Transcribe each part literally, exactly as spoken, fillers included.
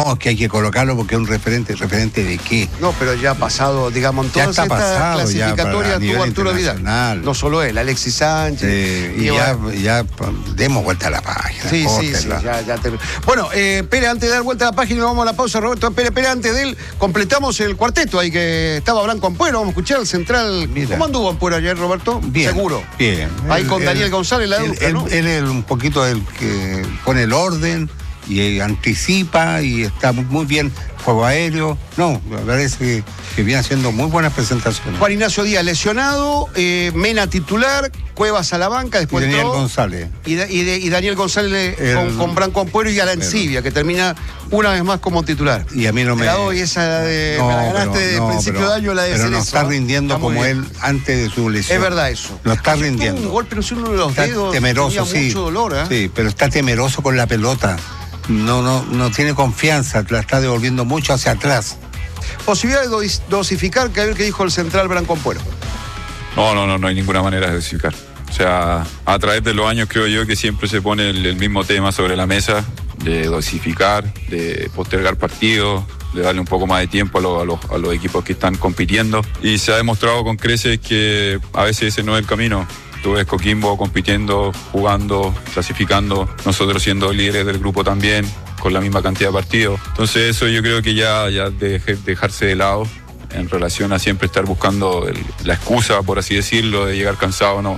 No, es que hay que colocarlo porque es un referente. ¿Referente de qué? No, pero ya ha pasado, digamos, en Ya todas está estas pasado, clasificatorias ya tuvo Arturo Vidal. internacional. No solo él, Alexis Sánchez. Sí, y ya, ya demos vuelta a la página. Sí, sí, sí, córtela. ya, ya te... Bueno, eh, Pere, antes de dar vuelta a la página, vamos a la pausa, Roberto. Pere, Pere, antes de él, completamos el cuarteto ahí que estaba Blanco Ampuero. Vamos a escuchar al central. Mira. ¿Cómo anduvo Ampuero ayer, Roberto? Bien. Seguro. Bien. Ahí Él- con él- Daniel González, la él, dupla, él- ¿no? él es un poquito el que pone el orden y eh, anticipa y está muy bien. Juego aéreo. No, me parece que, que viene haciendo muy buenas presentaciones. Juan Ignacio Díaz lesionado, eh, Mena titular, Cuevas a la banca, Y después Daniel entró- González. Y, da- y de- y Daniel González El- con, con Branco Ampuero y Alancibia, que termina una vez más como titular. Y a mí no Te me. la doy esa de. me la ganaste de no, principio pero- de año, la de Pero no Cerezo, está ¿eh? rindiendo Está muy como bien. él antes de su lesión. Es verdad eso. No está Ayer tuvo rindiendo. un golpe, no sé, uno de los Está dedos. temeroso, tenía sí. mucho dolor, ¿eh? Sí, pero está temeroso con la pelota. No, no, no tiene confianza, la está devolviendo mucho hacia atrás. Posibilidad de dos- dosificar, que a ver qué dijo el central Branco Ampuero. No, no, no, no hay ninguna manera de dosificar. O sea, a través de los años creo yo que siempre se pone el, el mismo tema sobre la mesa, de dosificar, de postergar partidos, de darle un poco más de tiempo a, lo- a los, a los equipos que están compitiendo. Y se ha demostrado con creces que a veces ese no es el camino. Tú ves Coquimbo compitiendo, jugando, clasificando, nosotros siendo líderes del grupo también, con la misma cantidad de partidos. Entonces eso yo creo que ya, ya deje- dejarse de lado en relación a siempre estar buscando el- la excusa, por así decirlo, de llegar cansado, no.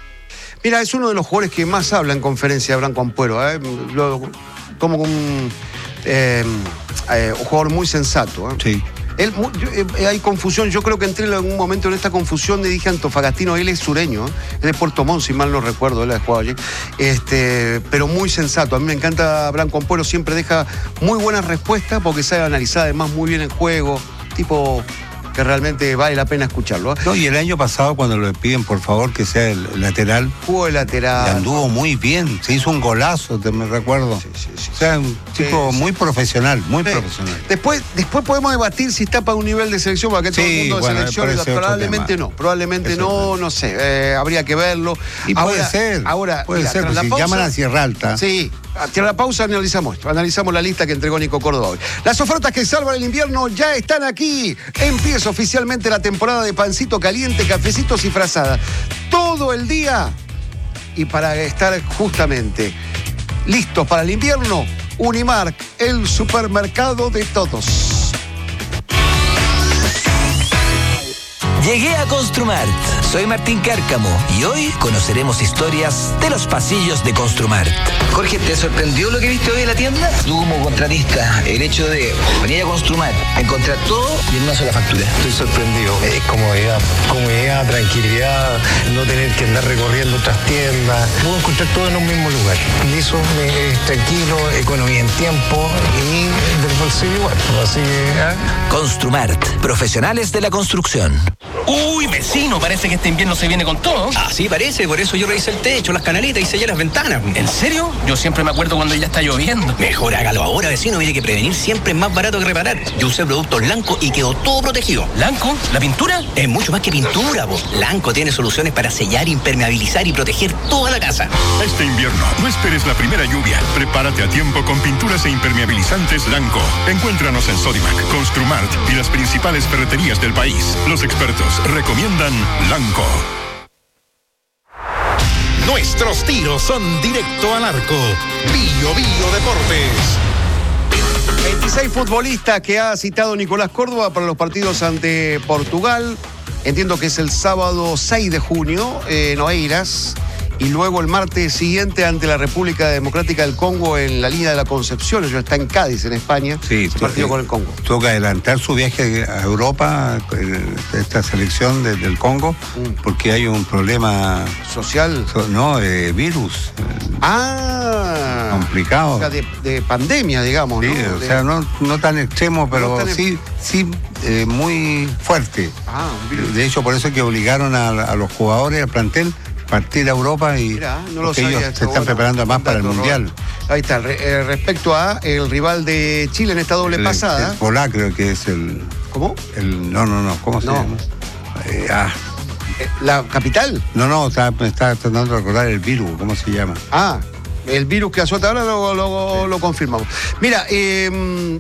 Mira, es uno de los jugadores que más habla en conferencia Branco Ampuero, ¿eh? Lo- como un, eh, eh, un jugador muy sensato, ¿eh? Sí. Él, mu- yo, eh, hay confusión, yo creo que entré en algún momento en esta confusión de dije Antofagastino, él es sureño, ¿eh? Es de Puerto Montt, si mal no recuerdo, él ha jugado allí, este, pero muy sensato. A mí me encanta Branco Ampuero, siempre deja muy buenas respuestas porque sabe analizar además muy bien el juego, tipo que realmente vale la pena escucharlo, ¿eh? No, y el año pasado cuando le piden por favor que sea el lateral, Jugó de lateral. le anduvo muy bien, se hizo un golazo, te me recuerdo. Sí, sí, sí, o sea, un sí, tipo sí. muy profesional, muy Sí. profesional. Después, después podemos debatir si está para un nivel de selección, porque todo Sí, el mundo de bueno, selecciones, pero ese es otro probablemente tema. no, probablemente Ese no, otro no sé, eh, habría que verlo. Y puede ser, Ahora, puede mira, ser, tras pues la si pausa- llaman a Sierra Alta. Sí, tras la pausa analizamos, analizamos la lista que entregó Nico Córdoba hoy. Las ofertas que salvan el invierno ya están aquí. Empieza oficialmente la temporada de pancito caliente, cafecitos y frazadas. Todo el día. Y para estar justamente listos para el invierno, Unimark, el supermercado de todos. Llegué a Construmart. Soy Martín Cárcamo y hoy conoceremos historias de los pasillos de Construmart. Jorge, ¿te sorprendió lo que viste hoy en la tienda? Tú como contratista, el hecho de venir a Construmart, encontrar todo y en una sola factura. Estoy sorprendido. Es comodidad, comodidad, tranquilidad, no tener que andar recorriendo otras tiendas. Puedo encontrar todo en un mismo lugar. Y eso me es tranquilo, economía en tiempo y del bolsillo igual. Así que, ¿ah? Construmart, profesionales de la construcción. Uy, vecino, parece que este invierno se viene con todo. Así parece, por eso yo revisé el techo, las canalitas y sellé las ventanas. ¿En serio? Yo siempre me acuerdo cuando ya está lloviendo. Mejor hágalo ahora, vecino. Mire que prevenir siempre es más barato que reparar. Yo usé productos Lanco y quedó todo protegido. ¿Lanco? ¿La pintura? Es mucho más que pintura, vos. Lanco tiene soluciones para sellar, impermeabilizar y proteger toda la casa. Este invierno, no esperes la primera lluvia. Prepárate a tiempo con pinturas e impermeabilizantes Lanco. Encuéntranos en Sodimac, Construmart y las principales ferreterías del país. Los expertos recomiendan Lanco. Nuestros tiros son directo al arco. Bio Bio Deportes. veintiséis futbolistas que ha citado Nicolás Córdoba para los partidos ante Portugal. Entiendo que es el sábado seis de junio en Oeiras. Y luego el martes siguiente ante la República Democrática del Congo en la línea de la Concepción. Ellos está en Cádiz, en España. Sí, ese partido con el Congo. Tuvo que adelantar su viaje a Europa, eh, esta selección de- del Congo, Mm. porque hay un problema, Social. so- no, de virus, eh, Ah. complicado. O sea, de, de pandemia, digamos, Sí, ¿no? o De- sea, no, no tan extremo, pero tan sí, sí eh, muy fuerte. Ah, un virus. De hecho, por eso es que obligaron a, a los jugadores, al plantel, partir a Europa y Mirá, no lo porque sabía ellos esto, se están bueno, preparando más un para el dato, Mundial. Roberto. Ahí está, re- eh, respecto a el rival de Chile en esta doble El- pasada. El Polá creo que es el, ¿Cómo? el... No, no, no, ¿cómo se No. llama? Eh, ah, Eh, ¿La capital? no, no, está, me está tratando de recordar el virus, ¿cómo se llama? Ah, el virus que azota ahora lo, lo, lo confirmamos. Mira, eh,